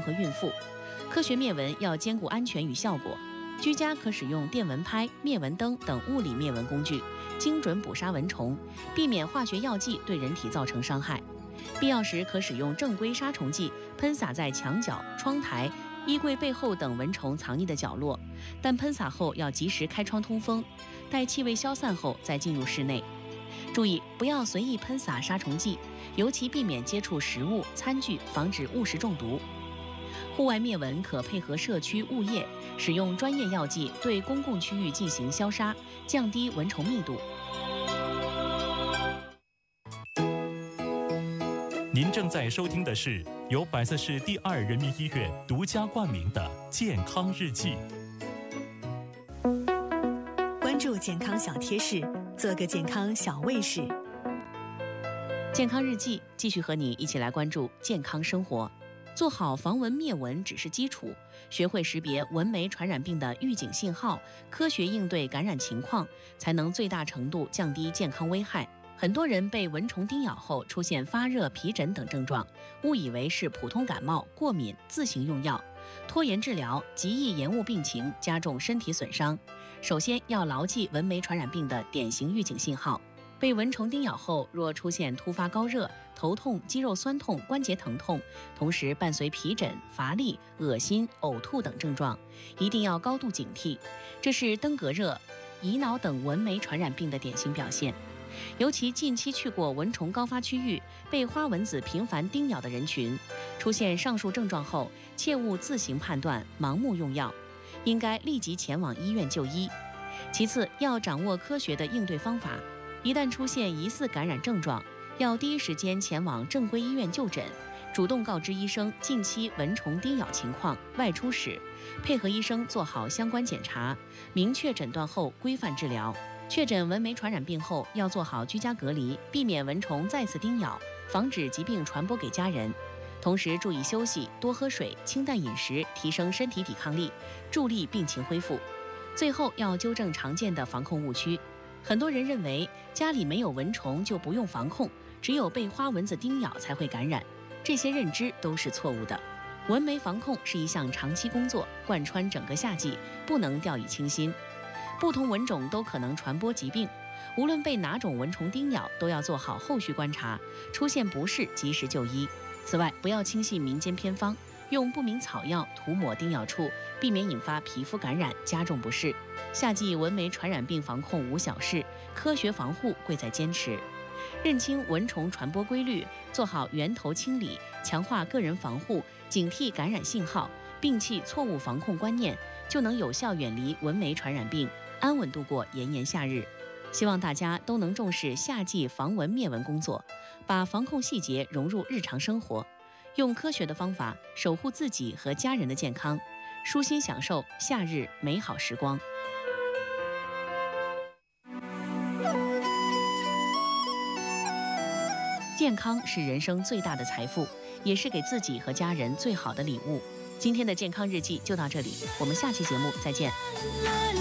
和孕妇。科学灭蚊要兼顾安全与效果，居家可使用电蚊拍、灭蚊灯等物理灭蚊工具，精准捕杀蚊虫，避免化学药剂对人体造成伤害。必要时可使用正规杀虫剂喷洒在墙角、窗台、衣柜背后等蚊虫藏匿的角落，但喷洒后要及时开窗通风，待气味消散后再进入室内。注意不要随意喷洒杀虫剂，尤其避免接触食物、餐具，防止误食中毒。户外灭蚊可配合社区物业，使用专业药剂对公共区域进行消杀，降低蚊虫密度。 您正在收听的是由百色市第2人民医院独家冠名的健康日记。 关注健康小贴士，做个健康小卫士。 健康日记继续和你一起来关注健康生活。做好防蚊灭蚊只是基础，学会识别蚊媒传染病的预警信号，科学应对感染情况，才能最大程度降低健康危害。很多人被蚊虫叮咬后出现发热、皮疹等症状，误以为是普通感冒、过敏，自行用药，拖延治疗，极易延误病情，加重身体损伤。首先要牢记蚊媒传染病的典型预警信号。被蚊虫叮咬后，若出现突发高热、头痛、肌肉酸痛、关节疼痛，同时伴随皮疹、乏力、恶心、呕吐等症状，一定要高度警惕，这是登革热、乙脑等蚊媒传染病的典型表现。尤其近期去过蚊虫高发区域、被花蚊子频繁叮咬的人群，出现上述症状后，切勿自行判断、盲目用药，应该立即前往医院就医。其次，要掌握科学的应对方法，一旦出现疑似感染症状，要第一时间前往正规医院就诊，主动告知医生近期蚊虫叮咬情况、外出史，配合医生做好相关检查，明确诊断后规范治疗。确诊蚊媒传染病后，要做好居家隔离，避免蚊虫再次叮咬，防止疾病传播给家人。同时注意休息，多喝水，清淡饮食，提升身体抵抗力，助力病情恢复。最后要纠正常见的防控误区。很多人认为家里没有蚊虫就不用防控，只有被花蚊子叮咬才会感染，这些认知都是错误的。蚊媒防控是一项长期工作，贯穿整个夏季，不能掉以轻心。不同蚊种都可能传播疾病，无论被哪种蚊虫叮咬，都要做好后续观察，出现不适及时就医。此外，不要轻信民间偏方，用不明草药涂抹叮咬处，避免引发皮肤感染，加重不适。夏季蚊媒传染病防控无小事，科学防护贵在坚持。认清蚊虫传播规律，做好源头清理，强化个人防护，警惕感染信号，摒弃错误防控观念，就能有效远离蚊媒传染病，安稳度过炎炎夏日。希望大家都能重视夏季防蚊灭蚊工作，把防控细节融入日常生活，用科学的方法守护自己和家人的健康，舒心享受夏日美好时光。健康是人生最大的财富，也是给自己和家人最好的礼物。今天的健康日记就到这里，我们下期节目再见。